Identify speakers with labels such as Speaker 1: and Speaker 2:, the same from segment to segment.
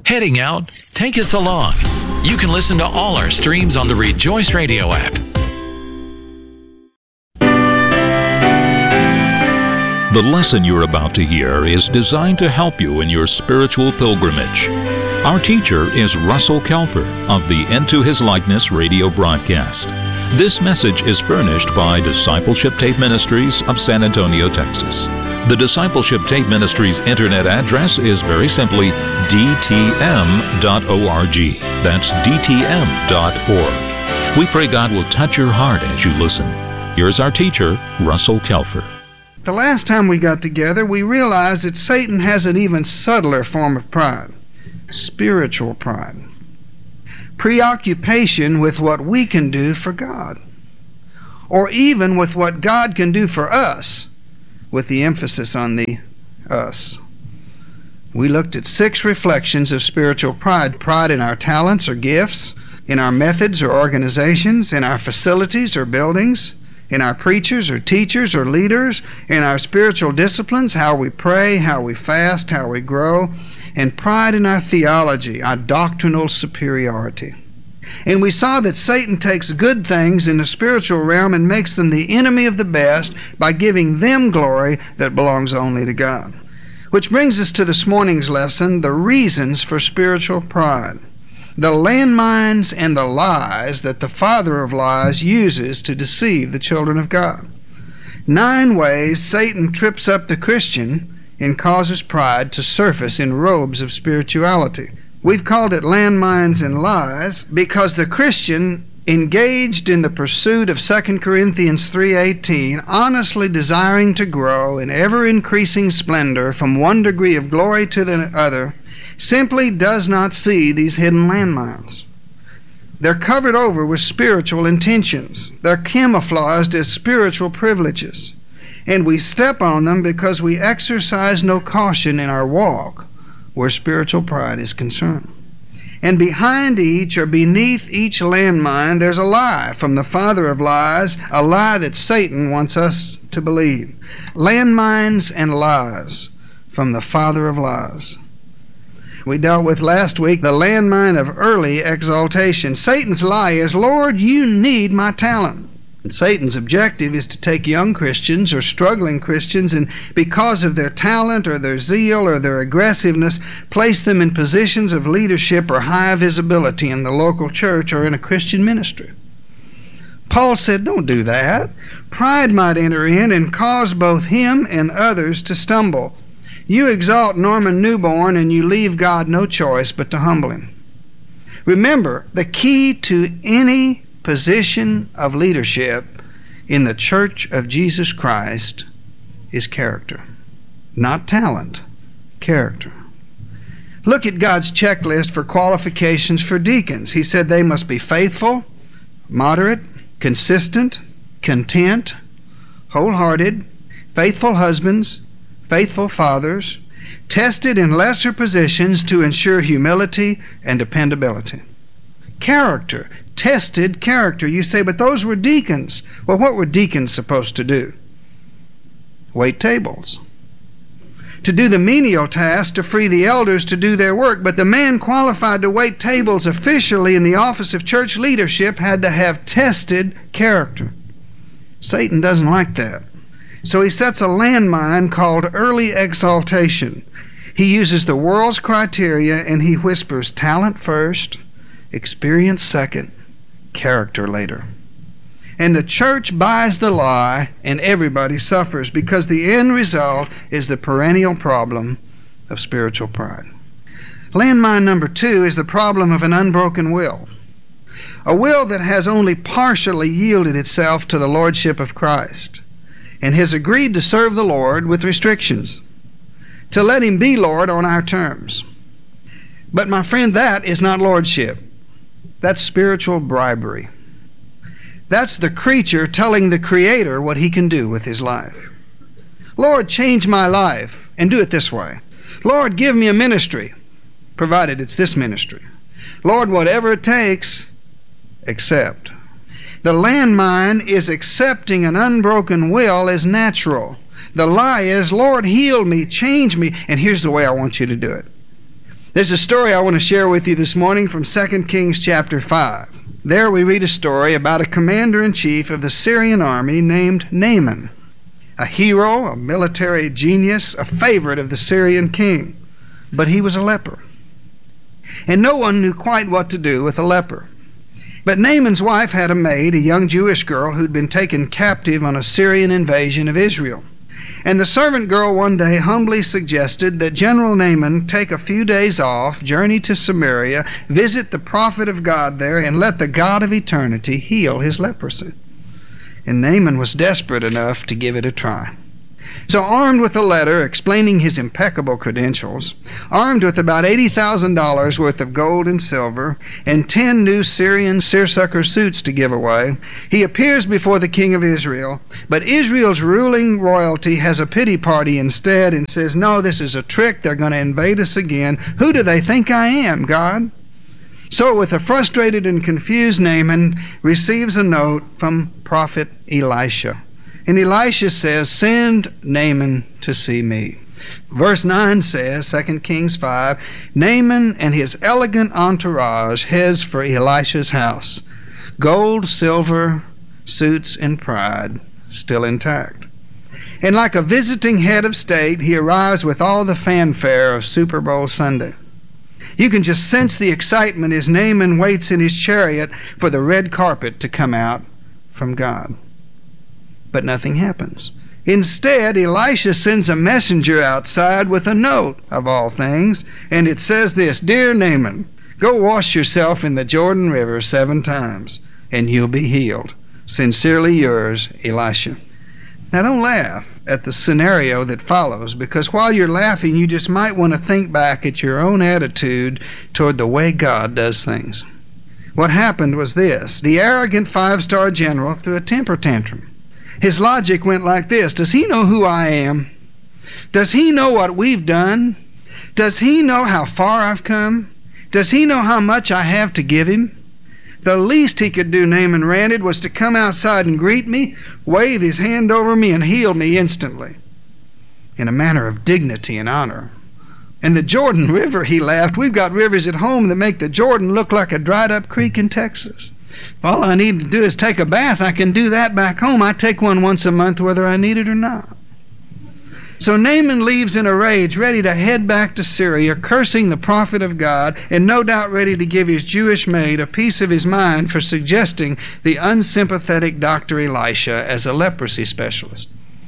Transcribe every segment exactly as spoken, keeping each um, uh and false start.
Speaker 1: heading out? Take us along. You can listen to all our streams on the Rejoice Radio app.
Speaker 2: The lesson you're about to hear is designed to help you in your spiritual pilgrimage. Our teacher is Russell Kelfer of the Into His Likeness radio broadcast. This message is furnished by Discipleship Tape Ministries of San Antonio, Texas. The Discipleship Tape Ministries internet address is very simply d t m dot org. That's d t m dot org. We pray God will touch your heart as you listen. Here's our teacher, Russell Kelfer.
Speaker 3: The last time we got together, we realized that Satan has an even subtler form of pride, spiritual pride. Preoccupation with what we can do for God, or even with what God can do for us, with the emphasis on the us. We looked at six reflections of spiritual pride. Pride in our talents or gifts, in our methods or organizations, in our facilities or buildings, in our preachers or teachers or leaders, in our spiritual disciplines, how we pray, how we fast, how we grow, and pride in our theology, our doctrinal superiority. And we saw that Satan takes good things in the spiritual realm and makes them the enemy of the best by giving them glory that belongs only to God. Which brings us to this morning's lesson, the reasons for spiritual pride. The landmines and the lies that the father of lies uses to deceive the children of God. Nine ways Satan trips up the Christian and causes pride to surface in robes of spirituality. We've called it landmines and lies because the Christian engaged in the pursuit of Second Corinthians three eighteen, honestly desiring to grow in ever-increasing splendor from one degree of glory to the other, simply does not see these hidden landmines. They're covered over with spiritual intentions. They're camouflaged as spiritual privileges. And we step on them because we exercise no caution in our walk where spiritual pride is concerned. And behind each or beneath each landmine, there's a lie from the father of lies, a lie that Satan wants us to believe. Landmines and lies from the father of lies. We dealt with last week the landmine of early exaltation. Satan's lie is, Lord, you need my talent. And Satan's objective is to take young Christians or struggling Christians and because of their talent or their zeal or their aggressiveness, place them in positions of leadership or high visibility in the local church or in a Christian ministry. Paul said, don't do that. Pride might enter in and cause both him and others to stumble. You exalt Norman Newborn and you leave God no choice but to humble him. Remember, the key to any position of leadership in the Church of Jesus Christ is character. Not talent, character. Look at God's checklist for qualifications for deacons. He said they must be faithful, moderate, consistent, content, wholehearted, faithful husbands, faithful fathers, tested in lesser positions to ensure humility and dependability. Character, tested character. You say, but those were deacons. Well, what were deacons supposed to do? Wait tables. To do the menial task, to free the elders to do their work. But the man qualified to wait tables officially in the office of church leadership had to have tested character. Satan doesn't like that. So he sets a landmine called early exaltation. He uses the world's criteria and he whispers talent first, experience second, character later. And the church buys the lie and everybody suffers because the end result is the perennial problem of spiritual pride. Landmine number two is the problem of an unbroken will. A will that has only partially yielded itself to the lordship of Christ and has agreed to serve the Lord with restrictions, to let him be Lord on our terms. But my friend, that is not lordship. That's spiritual bribery. That's the creature telling the Creator what he can do with his life. Lord, change my life and do it this way. Lord, give me a ministry, provided it's this ministry. Lord, whatever it takes, accept. The landmine is accepting an unbroken will as natural. The lie is, Lord, heal me, change me, and here's the way I want you to do it. There's a story I want to share with you this morning from Second Kings chapter five. There we read a story about a commander-in-chief of the Syrian army named Naaman, a hero, a military genius, a favorite of the Syrian king. But he was a leper. And no one knew quite what to do with a leper. But Naaman's wife had a maid, a young Jewish girl who'd been taken captive on a Syrian invasion of Israel. And the servant girl one day humbly suggested that General Naaman take a few days off, journey to Samaria, visit the prophet of God there, and let the God of eternity heal his leprosy. And Naaman was desperate enough to give it a try. So armed with a letter explaining his impeccable credentials, armed with about eighty thousand dollars worth of gold and silver, and ten new Syrian seersucker suits to give away, he appears before the king of Israel. But Israel's ruling royalty has a pity party instead and says, no, this is a trick. They're going to invade us again. Who do they think I am, God? So with a frustrated and confused Naaman receives a note from prophet Elisha. And Elisha says, send Naaman to see me. Verse nine says, Second Kings five, Naaman and his elegant entourage heads for Elisha's house. Gold, silver, suits, and pride still intact. And like a visiting head of state, he arrives with all the fanfare of Super Bowl Sunday. You can just sense the excitement as Naaman waits in his chariot for the red carpet to come out from God. But nothing happens. Instead, Elisha sends a messenger outside with a note, of all things, and it says this, Dear Naaman, go wash yourself in the Jordan River seven times, and you'll be healed. Sincerely yours, Elisha. Now don't laugh at the scenario that follows, because while you're laughing, you just might want to think back at your own attitude toward the way God does things. What happened was this. The arrogant five-star general threw a temper tantrum. His logic went like this. Does he know who I am? Does he know what we've done? Does he know how far I've come? Does he know how much I have to give him? The least he could do, Naaman ranted, was to come outside and greet me, wave his hand over me, and heal me instantly, in a manner of dignity and honor. And the Jordan River, he laughed, we've got rivers at home that make the Jordan look like a dried-up creek in Texas. If all I need to do is take a bath, I can do that back home. I take one once a month whether I need it or not. So Naaman leaves in a rage, ready to head back to Syria, cursing the prophet of God, and no doubt ready to give his Jewish maid a piece of his mind for suggesting the unsympathetic Doctor Elisha as a leprosy specialist.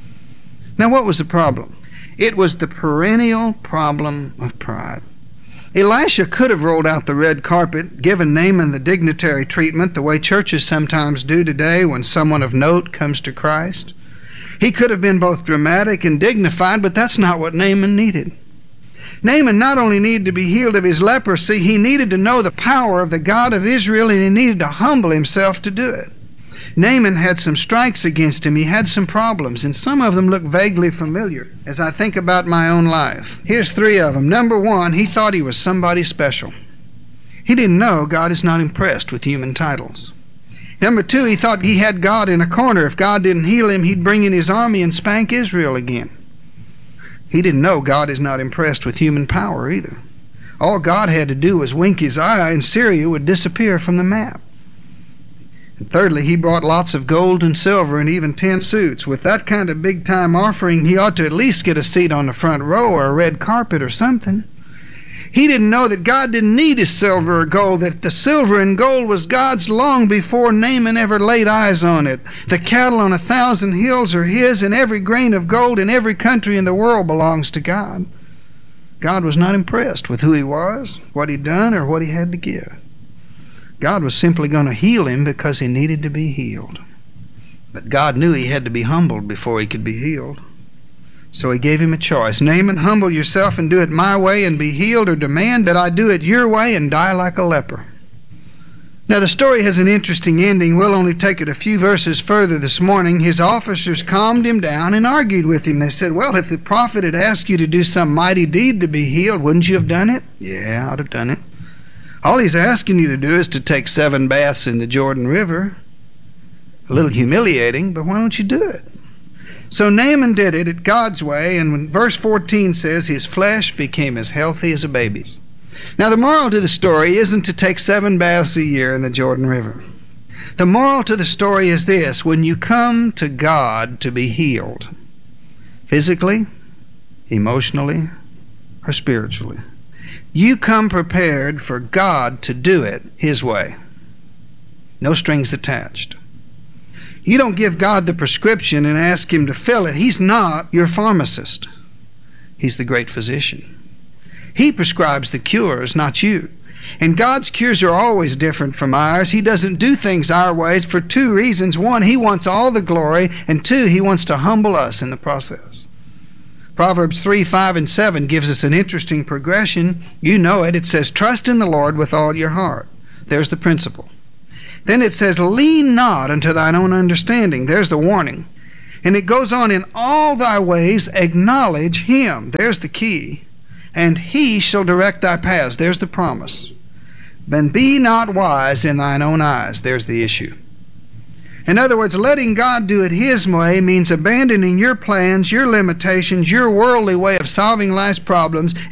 Speaker 3: Now what was the problem? It was the perennial problem of pride. Elisha could have rolled out the red carpet, given Naaman the dignitary treatment the way churches sometimes do today when someone of note comes to Christ. He could have been both dramatic and dignified, but that's not what Naaman needed. Naaman not only needed to be healed of his leprosy, he needed to know the power of the God of Israel, and he needed to humble himself to do it. Naaman had some strikes against him. He had some problems, and some of them look vaguely familiar as I think about my own life. Here's three of them. Number one, he thought he was somebody special. He didn't know God is not impressed with human titles. Number two, he thought he had God in a corner. If God didn't heal him, he'd bring in his army and spank Israel again. He didn't know God is not impressed with human power either. All God had to do was wink his eye, and Syria would disappear from the map. And thirdly, he brought lots of gold and silver and even ten suits. With that kind of big-time offering, he ought to at least get a seat on the front row or a red carpet or something. He didn't know that God didn't need his silver or gold, that the silver and gold was God's long before Naaman ever laid eyes on it. The cattle on a thousand hills are his, and every grain of gold in every country in the world belongs to God. God was not impressed with who he was, what he'd done, or what he had to give. God was simply going to heal him because he needed to be healed. But God knew he had to be humbled before he could be healed. So he gave him a choice. Naaman, humble yourself and do it my way and be healed, or demand that I do it your way and die like a leper. Now the story has an interesting ending. We'll only take it a few verses further this morning. His officers calmed him down and argued with him. They said, well, if the prophet had asked you to do some mighty deed to be healed, wouldn't you have done it? Yeah, I'd have done it. All he's asking you to do is to take seven baths in the Jordan River. A little humiliating, but why don't you do it? So Naaman did it at God's way, and when verse fourteen says his flesh became as healthy as a baby's. Now, the moral to the story isn't to take seven baths a year in the Jordan River. The moral to the story is this: when you come to God to be healed, physically, emotionally, or spiritually, you come prepared for God to do it His way. No strings attached. You don't give God the prescription and ask Him to fill it. He's not your pharmacist. He's the great physician. He prescribes the cures, not you. And God's cures are always different from ours. He doesn't do things our ways for two reasons. One, He wants all the glory, and two, He wants to humble us in the process. Proverbs three, five, and seven gives us an interesting progression. You know it. It says, trust in the Lord with all your heart. There's the principle. Then it says, lean not unto thine own understanding. There's the warning. And it goes on, in all thy ways acknowledge Him. There's the key. And He shall direct thy paths. There's the promise. And be not wise in thine own eyes. There's the issue. In other words, letting God do it His way means abandoning your plans, your limitations, your worldly way of solving life's problems,